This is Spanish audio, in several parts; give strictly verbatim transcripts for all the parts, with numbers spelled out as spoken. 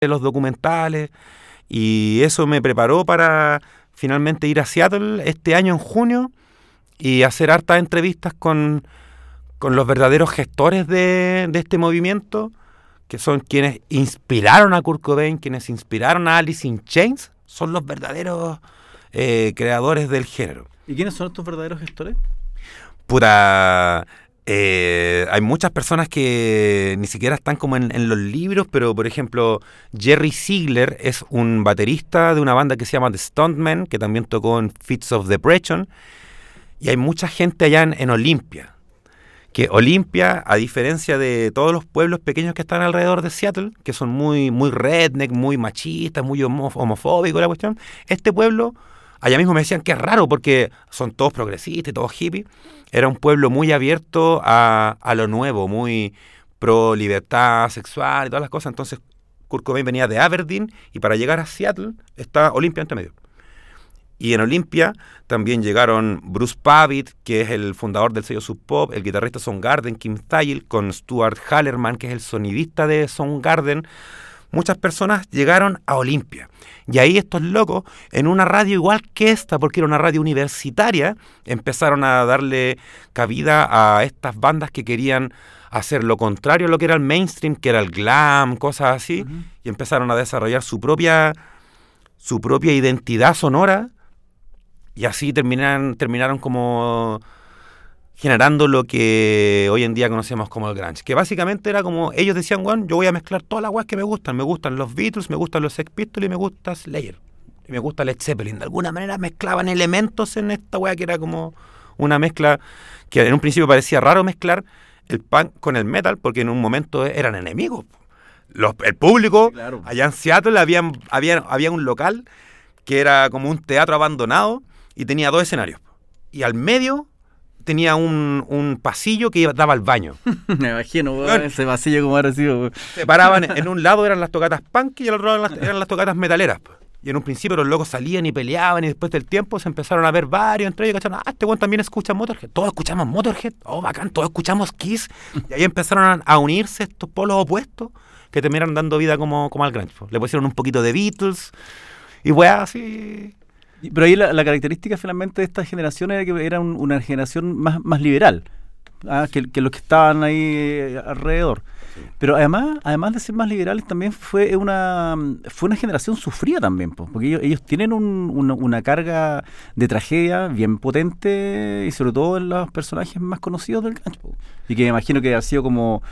de los documentales, y eso me preparó para finalmente ir a Seattle este año en junio y hacer hartas entrevistas con, con los verdaderos gestores de, de este movimiento, que son quienes inspiraron a Kurt Cobain, quienes inspiraron a Alice in Chains, son los verdaderos eh, creadores del género. ¿Y quiénes son estos verdaderos gestores? Puta, eh, hay muchas personas que ni siquiera están como en, en los libros, pero por ejemplo, Jerry Ziegler es un baterista de una banda que se llama The Stuntmen, que también tocó en Fits of Depression, y hay mucha gente allá en, en Olympia, que Olympia, a diferencia de todos los pueblos pequeños que están alrededor de Seattle, que son muy, muy redneck, muy machistas, muy homo- homofóbicos la cuestión, este pueblo, allá mismo me decían que es raro porque son todos progresistas y todos hippies, era un pueblo muy abierto a, a lo nuevo, muy pro libertad sexual y todas las cosas. Entonces Kurt Cobain venía de Aberdeen y para llegar a Seattle está Olympia entre medio. Y en Olympia también llegaron Bruce Pavitt, que es el fundador del sello Sub Pop, el guitarrista de Soundgarden, Kim Thayil, con Stuart Hallerman, que es el sonidista de Soundgarden. Muchas personas llegaron a Olympia. Y ahí estos locos, en una radio igual que esta, porque era una radio universitaria, empezaron a darle cabida a estas bandas que querían hacer lo contrario a lo que era el mainstream, que era el glam, cosas así, uh-huh. Y empezaron a desarrollar su propia, su propia identidad sonora, y así terminaron, terminaron como generando lo que hoy en día conocemos como el grunge, que básicamente era como, ellos decían, bueno, yo voy a mezclar todas las weas que me gustan, me gustan los Beatles, me gustan los Sex Pistols y me gusta Slayer, y me gusta Led Zeppelin. De alguna manera mezclaban elementos en esta wea que era como una mezcla que en un principio parecía raro mezclar el punk con el metal, porque en un momento eran enemigos. Los, el público, sí, claro. Allá en Seattle había, había, había un local que era como un teatro abandonado y tenía dos escenarios, y al medio tenía un, un pasillo que daba al baño. Me imagino, bueno, ese pasillo como ahora sido. Se paraban, en un lado eran las tocatas punk y al otro lado eran las, eran las tocatas metaleras. Y en un principio los locos salían y peleaban, y después del tiempo se empezaron a ver varios entre ellos, ¿cacharon? Ah, este weón también escucha Motorhead. Todos escuchamos Motorhead. Oh, bacán, todos escuchamos Kiss. Y ahí empezaron a, a unirse estos polos opuestos que terminaron dando vida como, como al grunge. Le pusieron un poquito de Beatles y weá así. Pero ahí la, la característica finalmente de esta generación era que era un, una generación más, más liberal, ¿ah? que, que los que estaban ahí eh, alrededor. Sí. Pero además, además de ser más liberales, también fue una fue una generación sufrida también, po, porque ellos, ellos tienen un, una, una carga de tragedia bien potente, y sobre todo en los personajes más conocidos del grunge, y que me imagino que ha sido como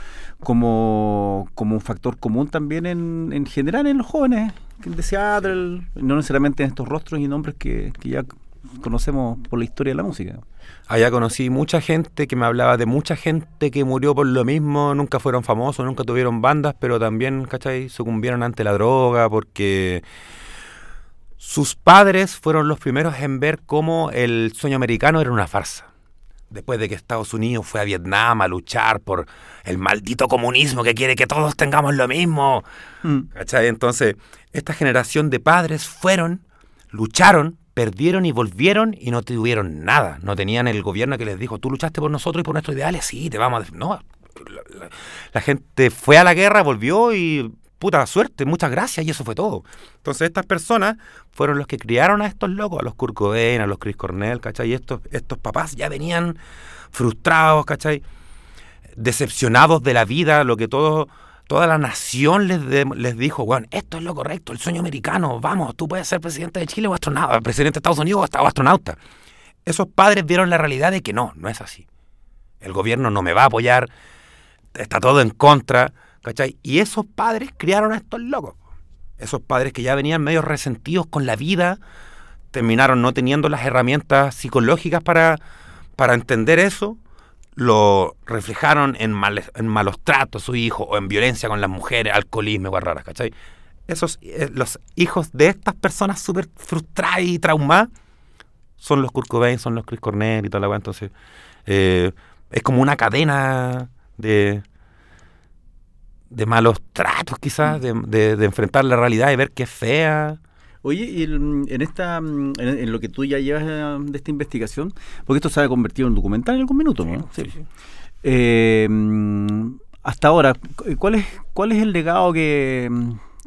como como un factor común también en, en general en los jóvenes de Seattle, no necesariamente en estos rostros y nombres que, que ya conocemos por la historia de la música. Allá conocí mucha gente que me hablaba de mucha gente que murió por lo mismo, nunca fueron famosos, nunca tuvieron bandas, pero también, ¿cachai?, sucumbieron ante la droga porque sus padres fueron los primeros en ver cómo el sueño americano era una farsa. Después de que Estados Unidos fue a Vietnam a luchar por el maldito comunismo que quiere que todos tengamos lo mismo. Mm. ¿Cachai? Entonces, esta generación de padres fueron, lucharon, perdieron y volvieron y no tuvieron nada. No tenían el gobierno que les dijo, tú luchaste por nosotros y por nuestros ideales, sí, te vamos a... Def-". No, la, la, la gente fue a la guerra, volvió y... puta suerte, muchas gracias, y eso fue todo. Entonces estas personas fueron los que criaron a estos locos, a los Kurt Cobain, a los Chris Cornell, ¿cachai? Y estos, estos papás ya venían frustrados, ¿cachai? Decepcionados de la vida, lo que todo, toda la nación les, de, les dijo, bueno, esto es lo correcto, el sueño americano, vamos, tú puedes ser presidente de Chile o astronauta, presidente de Estados Unidos o astronauta. Esos padres vieron la realidad de que no, no es así. El gobierno no me va a apoyar, está todo en contra, ¿cachai? Y esos padres criaron a estos locos. Esos padres que ya venían medio resentidos con la vida, terminaron no teniendo las herramientas psicológicas para, para entender eso, lo reflejaron en, mal, en malos tratos a su hijo, o en violencia con las mujeres, alcoholismo, cosas raras, ¿cachai? Esos, eh, los hijos de estas personas súper frustradas y traumadas son los Kurt Cobain, son los Chris Cornell y toda la cosa. Entonces, eh, es como una cadena de... de malos tratos quizás, de, de, de enfrentar la realidad y ver que es fea. Oye, y el, en esta en, en lo que tú ya llevas de esta investigación, porque esto se ha convertido en un documental en algún minuto, ¿no? Sí, sí, sí. Eh, hasta ahora, ¿cuál es, cuál es el legado que,